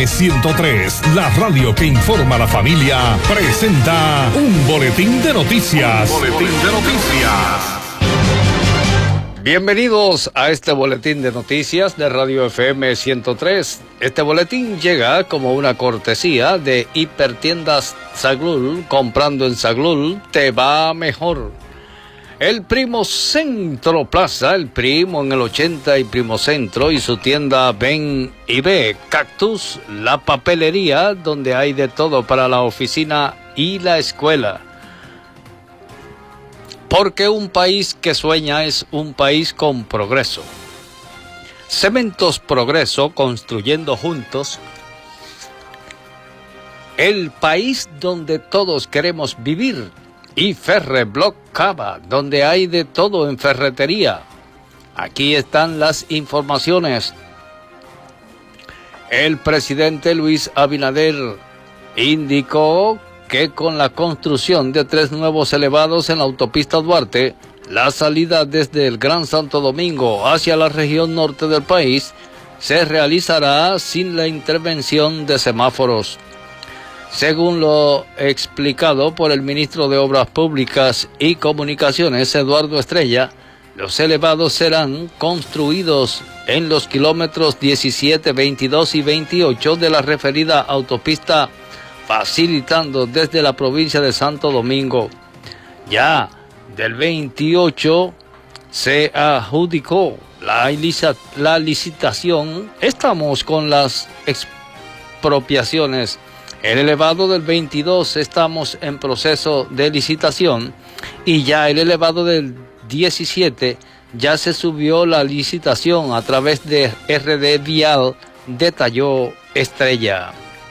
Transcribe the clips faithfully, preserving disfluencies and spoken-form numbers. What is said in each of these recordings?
M ciento tres, la radio que informa a la familia, presenta un boletín de noticias. Un boletín de noticias. Bienvenidos a este boletín de noticias de Radio F M ciento tres. Este boletín llega como una cortesía de Hipertiendas Zaglul. Comprando en Zaglul te va mejor. El Primo Centro Plaza, el Primo en el ochenta y Primo Centro y su tienda Ven y Ve. Cactus, la papelería donde hay de todo para la oficina y la escuela. Porque un país que sueña es un país con progreso. Cementos Progreso, construyendo juntos el país donde todos queremos vivir. Y Ferreblock Cava, donde hay de todo en ferretería. Aquí están las informaciones. El presidente Luis Abinader indicó que con la construcción de tres nuevos elevados en la autopista Duarte, la salida desde el Gran Santo Domingo hacia la región norte del país se realizará sin la intervención de semáforos. Según lo explicado por el ministro de Obras Públicas y Comunicaciones, Eduardo Estrella, los elevados serán construidos en los kilómetros diecisiete, veintidós y veintiocho de la referida autopista, facilitando desde la provincia de Santo Domingo. Ya del veintiocho se adjudicó la, la licitación. Estamos con las expropiaciones. El elevado del veintidós estamos en proceso de licitación y ya el elevado del diecisiete ya se subió la licitación a través de R D Vial, detalló Estrella.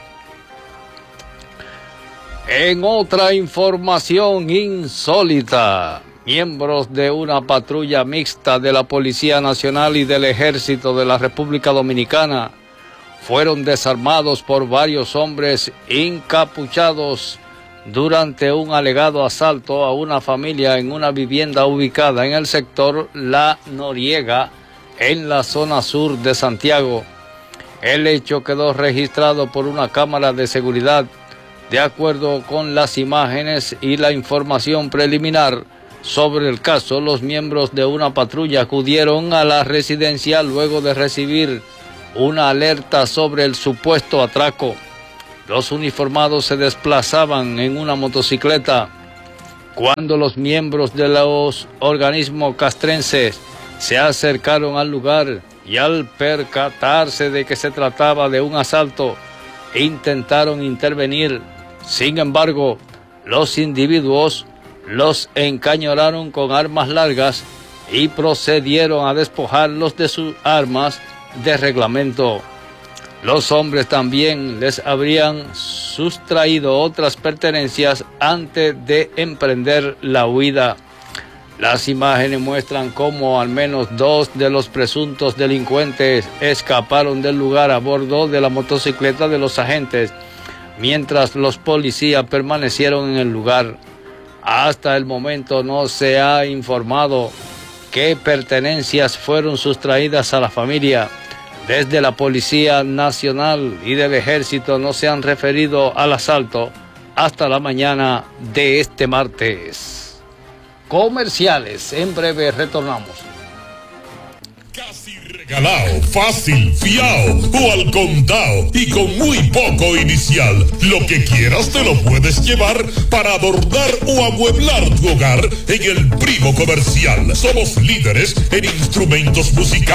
En otra información insólita, miembros de una patrulla mixta de la Policía Nacional y del Ejército de la República Dominicana fueron desarmados por varios hombres encapuchados durante un alegado asalto a una familia en una vivienda ubicada en el sector La Noriega, en la zona sur de Santiago. El hecho quedó registrado por una cámara de seguridad. De acuerdo con las imágenes y la información preliminar sobre el caso, los miembros de una patrulla acudieron a la residencia luego de recibir una alerta sobre el supuesto atraco. Los uniformados se desplazaban en una motocicleta cuando los miembros de los organismos castrenses se acercaron al lugar y al percatarse de que se trataba de un asalto, intentaron intervenir. Sin embargo, los individuos los encañonaron con armas largas y procedieron a despojarlos de sus armas de reglamento. Los hombres también les habrían sustraído otras pertenencias antes de emprender la huida. Las imágenes muestran cómo al menos dos de los presuntos delincuentes escaparon del lugar a bordo de la motocicleta de los agentes, mientras los policías permanecieron en el lugar. Hasta el momento no se ha informado qué pertenencias fueron sustraídas a la familia. Desde la Policía Nacional y del Ejército no se han referido al asalto hasta la mañana de este martes. Comerciales, en breve retornamos. Casi regalado, fácil, fiao o al contado y con muy poco inicial. Lo que quieras te lo puedes llevar para adornar o amueblar tu hogar en el Primo Comercial. Somos líderes en instrumentos musicales